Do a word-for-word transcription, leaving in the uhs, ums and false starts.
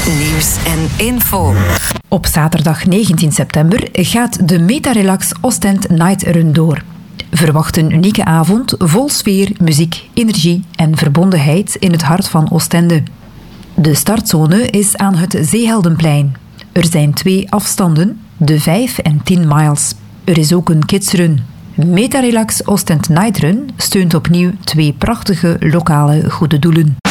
Nieuws en info. Op zaterdag negentien september gaat de Metarelax Ostend Night Run door. Verwacht een unieke avond vol sfeer, muziek, energie en verbondenheid in het hart van Oostende. De startzone is aan het Zeeheldenplein. Er zijn twee afstanden, de vijf en tien miles. Er is ook een kidsrun. Metarelax Ostend Night Run steunt opnieuw twee prachtige lokale goede doelen.